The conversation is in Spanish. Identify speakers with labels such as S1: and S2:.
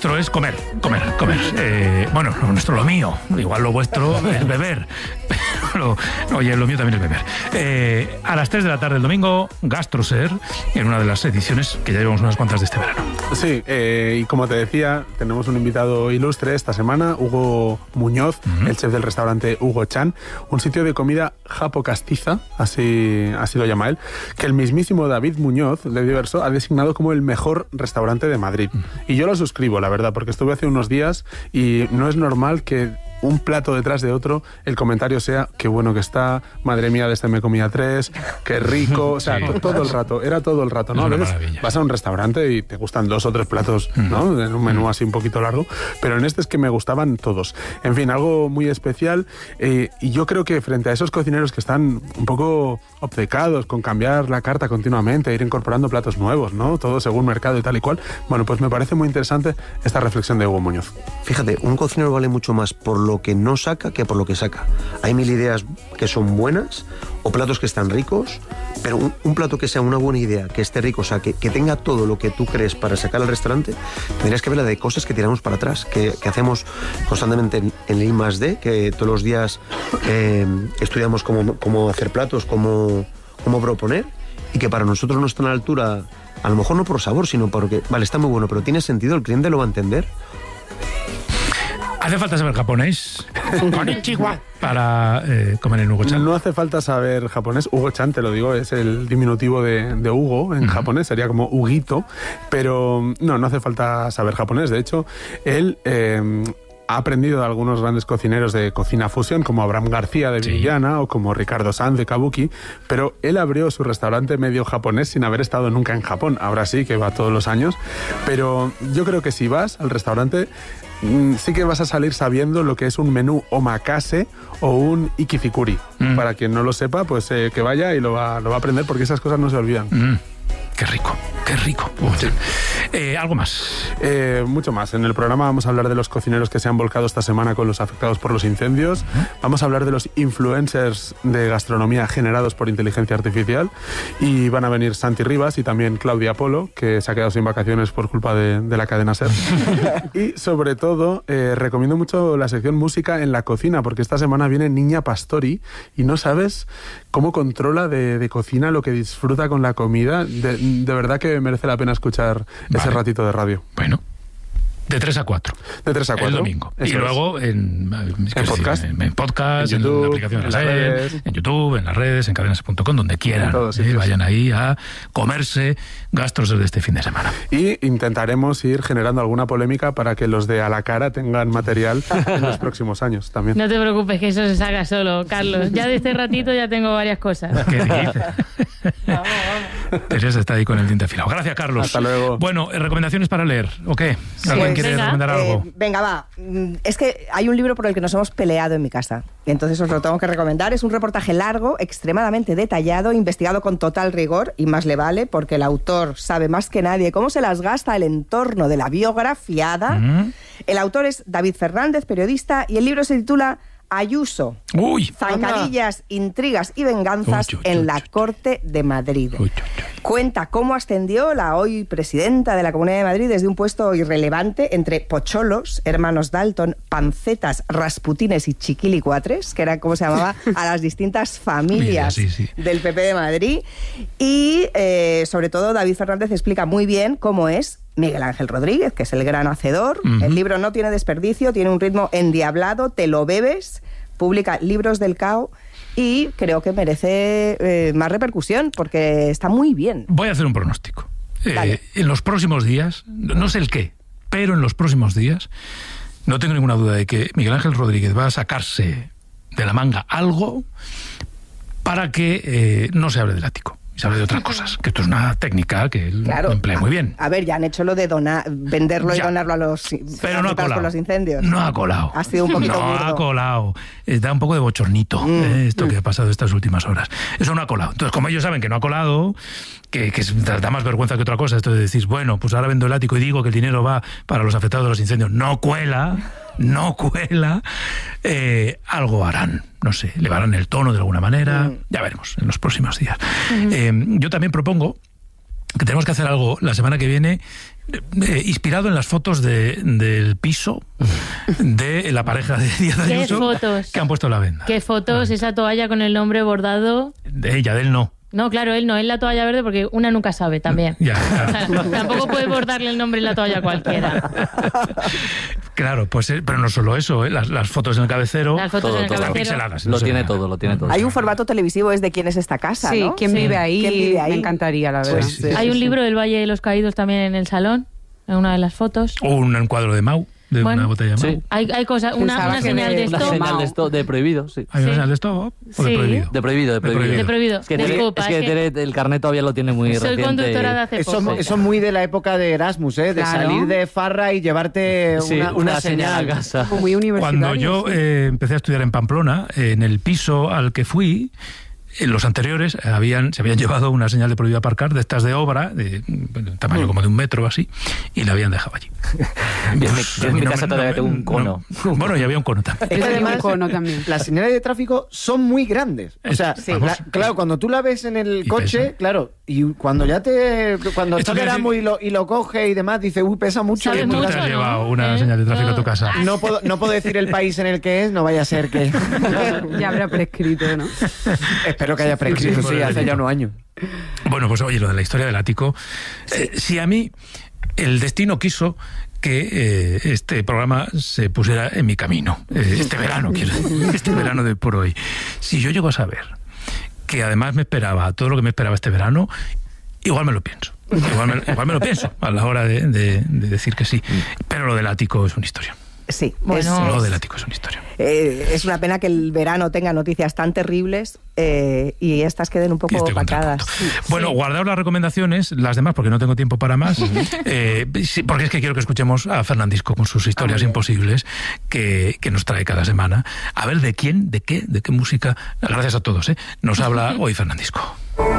S1: nuestro es comer. Bueno, lo nuestro, lo mío. Igual lo vuestro es beber. Pero, oye, lo mío también es beber. A las 3 de la tarde del domingo, GastroSer, en una de las ediciones que ya llevamos unas cuantas de este verano.
S2: Sí, y como te decía, tenemos un invitado ilustre esta semana, Hugo Muñoz, el chef del restaurante Hugo Chan, un sitio de comida japo-castiza, así lo llama él, que el mismísimo David Muñoz, de Diverso, ha designado como el mejor restaurante de Madrid. Y yo lo suscribo, la verdad, porque estuve hace unos días y no es normal que un plato detrás de otro, el comentario sea qué bueno que está, madre mía, de este me comía 3, qué rico, o sea, sí, todo el rato, era todo el rato, ¿no? A veces vas a un restaurante y te gustan 2 o 3 platos, ¿no? En un menú así un poquito largo, pero en este es que me gustaban todos. En fin, algo muy especial, y yo creo que frente a esos cocineros que están un poco obcecados con cambiar la carta continuamente, ir incorporando platos nuevos, ¿no? Todo según mercado y tal y cual, bueno, pues me parece muy interesante esta reflexión de Hugo Muñoz.
S3: Fíjate, un cocinero vale mucho más por lo que no saca que por lo que saca. Hay 1000 ideas que son buenas o platos que están ricos, pero un plato que sea una buena idea, que esté rico, o sea, que tenga todo lo que tú crees para sacar al restaurante, tendrías que ver la de cosas que tiramos para atrás, que hacemos constantemente en el I+D, que todos los días estudiamos cómo hacer platos, cómo proponer, y que para nosotros no está a la altura, a lo mejor no por sabor, sino porque, vale, está muy bueno, pero tiene sentido, el cliente lo va a entender.
S1: ¿Hace falta saber japonés? Konnichiwa. Para comer en Hugo Chan.
S2: No hace falta saber japonés. Hugo Chan, te lo digo, es el diminutivo de Hugo en japonés, sería como Huguito, pero no hace falta saber japonés. De hecho, él ha aprendido de algunos grandes cocineros de cocina fusión, como Abraham García de Villana o como Ricardo Sanz de Kabuki, pero él abrió su restaurante medio japonés sin haber estado nunca en Japón. Ahora sí, que va todos los años, pero yo creo que si vas al restaurante sí que vas a salir sabiendo lo que es un menú omakase o un ikifikuri. Para quien no lo sepa, pues que vaya y lo va a aprender, porque esas cosas no se olvidan.
S1: Qué rico, qué rico. Sí. ¿Algo más?
S2: Mucho más. En el programa vamos a hablar de los cocineros que se han volcado esta semana con los afectados por los incendios. Vamos a hablar de los influencers de gastronomía generados por inteligencia artificial. Y van a venir Santi Rivas y también Claudia Polo, que se ha quedado sin vacaciones por culpa de la cadena SER. Y sobre todo, recomiendo mucho la sección música en la cocina, porque esta semana viene Niña Pastori y no sabes cómo controla de cocina lo que disfruta con la comida. De verdad que merece la pena escuchar ese ratito de radio.
S1: Bueno, de 3 a 4.
S2: De 3 a 4.
S1: El domingo.
S2: Eso
S1: y luego en
S2: podcast.
S1: En podcast, en
S2: YouTube,
S1: la aplicación de
S2: en las redes.
S1: En YouTube, en las redes, en cadenas.com, donde quieran. Vayan ahí a comerse GastroSer de este fin de semana.
S2: Y intentaremos ir generando alguna polémica para que los de A la Cara tengan material en los próximos años también.
S4: No te preocupes, que eso se saca solo, Carlos. Ya de este ratito ya tengo varias cosas.
S1: ¿Qué dices? Vamos. Teresa está ahí con el diente afilado. Gracias, Carlos.
S2: Hasta luego.
S1: Bueno, ¿recomendaciones para leer o qué? ¿Alguien quiere recomendar algo?
S5: Venga, va. Es que hay un libro por el que nos hemos peleado en mi casa. Entonces os lo tengo que recomendar. Es un reportaje largo, extremadamente detallado, investigado con total rigor, y más le vale, porque el autor sabe más que nadie cómo se las gasta el entorno de la biografiada. El autor es David Fernández, periodista, y el libro se titula Ayuso, zancadillas, intrigas y venganzas en la Corte de Madrid. Cuenta cómo ascendió la hoy presidenta de la Comunidad de Madrid desde un puesto irrelevante entre pocholos, hermanos Dalton, pancetas, rasputines y chiquilicuatres, que era como se llamaba a las distintas familias del PP de Madrid. Y sobre todo David Fernández explica muy bien cómo es Miguel Ángel Rodríguez, que es el gran hacedor. El libro no tiene desperdicio, tiene un ritmo endiablado, te lo bebes, publica Libros del Cao y creo que merece más repercusión porque está muy bien.
S1: Voy a hacer un pronóstico. En los próximos días, no sé el qué, pero en los próximos días no tengo ninguna duda de que Miguel Ángel Rodríguez va a sacarse de la manga algo para que no se hable del ático. Y se habla de otras cosas, que esto es una técnica que él emplea muy bien.
S5: A ver, ya han hecho lo de venderlo y donarlo a los
S1: por
S5: los incendios.
S1: No ha colado.
S5: Ha sido un poquito burdo.
S1: No ha colado. Da un poco de bochornito esto que ha pasado estas últimas horas. Eso no ha colado. Entonces, como ellos saben que no ha colado, que da más vergüenza que otra cosa, esto de decir, bueno, pues ahora vendo el ático y digo que el dinero va para los afectados de los incendios. No cuela. Algo harán, no sé, elevarán el tono de alguna manera, ya veremos en los próximos días. Yo también propongo que tenemos que hacer algo la semana que viene inspirado en las fotos del piso de la pareja de Díaz Ayuso
S4: fotos?
S1: Que han puesto la venda.
S4: ¿Qué fotos? Esa toalla con el nombre bordado.
S1: De ella, de él no.
S4: No, claro, él no, él la toalla verde porque una nunca sabe también.
S1: Ya,
S4: claro. O sea, tampoco puede bordarle el nombre en la toalla a cualquiera.
S1: Claro, pues, pero no solo eso, las fotos en el cabecero.
S4: Las fotos en el
S1: están
S4: cabecero.
S1: pixeladas.
S6: Lo tiene todo.
S5: Hay un formato televisivo, es de quién es esta casa,
S7: Sí,
S5: ¿no?
S7: ¿quién vive ahí?
S5: ¿Quién vive ahí?
S7: Me encantaría, la verdad.
S1: Sí.
S4: Hay un libro del Valle de los Caídos también en el salón, en una de las fotos.
S1: O un encuadro de Mau, de
S4: Bueno,
S1: una botella de Mau.
S6: sí.
S4: Hay cosas,
S7: Pensaba
S4: una
S7: que
S4: señal de
S7: una
S6: Una
S4: stop.
S6: señal de esto de prohibido, sí.
S1: ¿Hay una
S4: Sí.
S1: señal de stop o de
S4: Sí.
S1: prohibido?
S6: De prohibido.
S4: De prohibido.
S6: Es que,
S4: Disculpa,
S6: es que
S4: es que
S6: Tere, el carnet todavía lo tiene muy
S4: soy
S6: reciente.
S4: conductora de hace poco.
S8: Eso muy de la época de Erasmus, ¿eh? De
S7: Claro.
S8: salir de farra y llevarte
S6: Sí,
S8: una
S6: señal
S8: señal.
S6: a casa.
S7: Como muy universitario.
S1: Cuando yo empecé a estudiar en Pamplona, en el piso al que fui, en los anteriores se habían llevado una señal de prohibido aparcar de estas de obra, de tamaño como de 1 metro o así, y la habían dejado allí.
S6: Yo en mi casa todavía tengo un cono.
S1: Bueno, y había un cono también.
S8: Es que
S7: Yo tengo
S8: además,
S7: un cono también.
S8: las señales de tráfico son muy grandes. O sea,
S1: Vamos.
S8: claro, cuando tú la ves en el
S1: Y
S8: coche,
S1: pesa.
S8: claro, y cuando cuando
S1: Esto
S8: está
S1: quiere
S8: Erasmus y lo coge y demás, dice, pesa mucho.
S4: ¿Sabes
S1: Que tú
S4: mucho,
S1: te has
S4: no?
S1: llevado una señal de tráfico a tu casa.
S8: No puedo decir el país en el que es, no vaya a ser que...
S7: Ya habrá prescrito, ¿no?
S8: Espero que haya prescrito,
S1: Sí,
S8: sí, hace ya unos años.
S1: Bueno, pues oye, lo de la historia del ático. Si a mí el destino quiso que este programa se pusiera en mi camino, este verano de por hoy. Si yo llego a saber que además me esperaba todo lo que me esperaba este verano, igual me lo pienso. Igual me lo pienso a la hora de decir que sí. Pero lo del ático es una historia.
S5: Sí,
S4: Bueno.
S1: Lo del ático es una historia.
S5: es una pena que el verano tenga noticias tan terribles y estas queden un
S1: Y
S5: poco
S1: estoy
S5: opacadas.
S1: contrapunto. Bueno, guardaos las recomendaciones, las demás, porque no tengo tiempo para más, sí, porque es que quiero que escuchemos a Fernandisco con sus historias imposibles que nos trae cada semana. A ver de quién, de qué música, gracias a todos, nos habla hoy Fernandisco.